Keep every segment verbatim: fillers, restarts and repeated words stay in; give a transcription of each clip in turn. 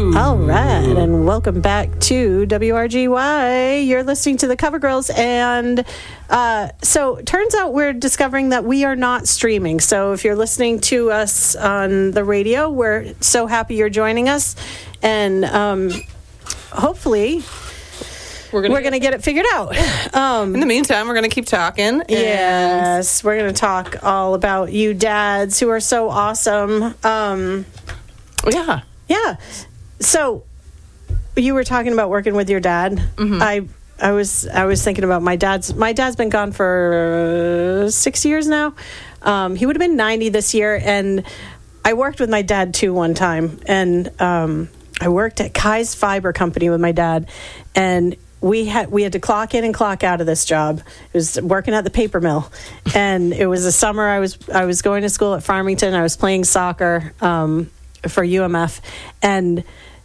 All right, and welcome back to W R G Y. You're listening to the Cover Girls, and uh, so turns out we're discovering that we are not streaming. So if you're listening to us on the radio, we're so happy you're joining us, and um, hopefully we're gonna, we're gonna get it figured out. Um, In the meantime, we're gonna keep talking. yes, we're gonna talk all about you dads who are so awesome. Um, yeah, yeah. So you were talking about working with your dad. Mm-hmm. I I was I was thinking about my dad's. My dad's been gone for uh, six years now. Um, he would have been ninety this year, and I worked with my dad too one time. And um, I worked at Kai's Fiber Company with my dad, and we had we had to clock in and clock out of this job. It was working at the paper mill, and it was a summer. I was I was going to school at Farmington. I was playing soccer um, for U M F, and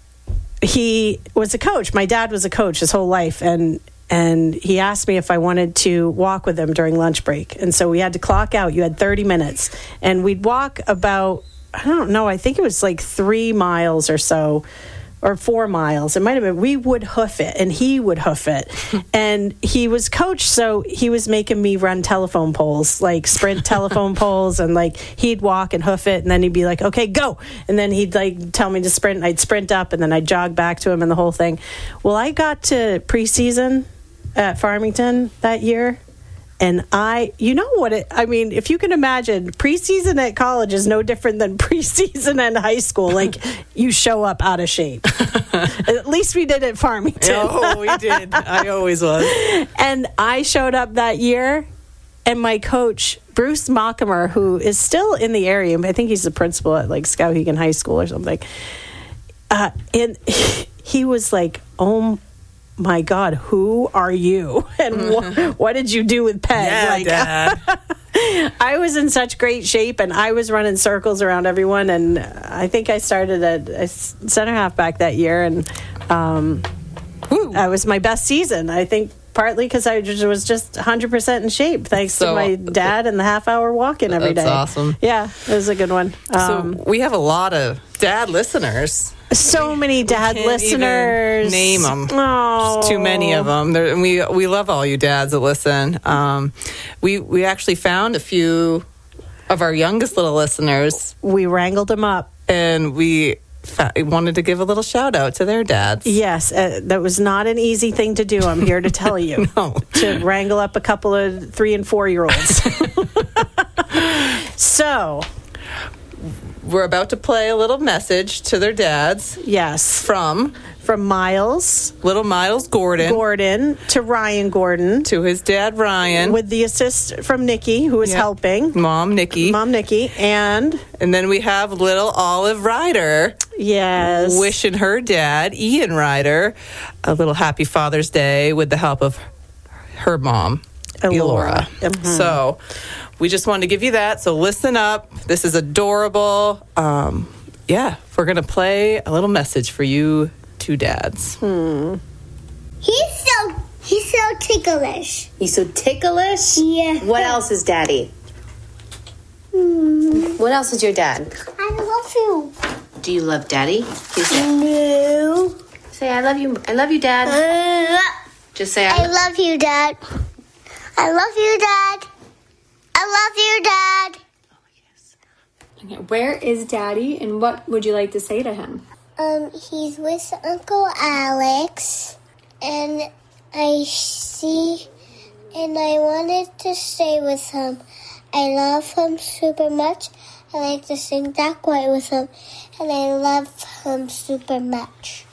he was a coach. My dad was a coach his whole life, and and he asked me if I wanted to walk with him during lunch break. And so we had to clock out. You had thirty minutes, and we'd walk about, I don't know, I think it was like three miles or so, or four miles. It might have been. We would hoof it, and he would hoof it. And he was coach, so he was making me run telephone poles, like sprint telephone poles, and like he'd walk and hoof it, and then he'd be like, okay, go. And then he'd like tell me to sprint, and I'd sprint up, and then I'd jog back to him and the whole thing. Well, I got to preseason at Farmington that year, and I, you know what it, I mean, if you can imagine, preseason at college is no different than preseason in high school. Like, you show up out of shape. At least we did at Farmington. Oh, we did. I always was. And I showed up that year, and my coach, Bruce Mockimer, who is still in the area, I think he's the principal at like Skowhegan High School or something, uh, and he was like, oh my God, who are you? And mm-hmm. wh- what did you do with Peg? Yeah, like, Dad. I was in such great shape, and I was running circles around everyone. And I think I started at a center halfback that year, and um, that was my best season. I think partly because I just was just one hundred percent in shape, thanks so, to my dad and the half hour walking every that's day. That's awesome. Yeah, it was a good one. Um, so we have a lot of dad listeners. So many dad we can't listeners. Even name them. Oh. There's too many of them. There, and we we love all you dads that listen. Um, we we actually found a few of our youngest little listeners. We wrangled them up, and we fa- wanted to give a little shout out to their dads. Yes, uh, that was not an easy thing to do. I'm here to tell you. No. To wrangle up a couple of three and four year olds. So. We're about to play a little message to their dads. Yes. From? From Miles. Little Miles Gordon. Gordon to Ryan Gordon. To his dad, Ryan. With the assist from Nikki, who is yep. helping. Mom, Nikki. Mom, Nikki. And? And then we have little Olive Ryder. Yes. Wishing her dad, Ian Ryder, a little happy Father's Day with the help of her mom, Elora. Mm-hmm. So we just wanted to give you that. So listen up. This is adorable. Um, yeah, we're going to play a little message for you two dads. Hmm. He's so, he's so ticklish. He's so ticklish? Yeah. What else is Daddy? Mm. What else is your dad? I love you. Do you love Daddy? You say, no. Say, I love you. I love you, Dad. Uh, Just say, I, I love you, Dad. I love you, Dad. I love you, Dad. Oh, yes. Okay, where is Daddy, and what would you like to say to him? Um, he's with Uncle Alex, and I see, and I wanted to stay with him. I love him super much. I like to sing Duck White with him, and I love him super much.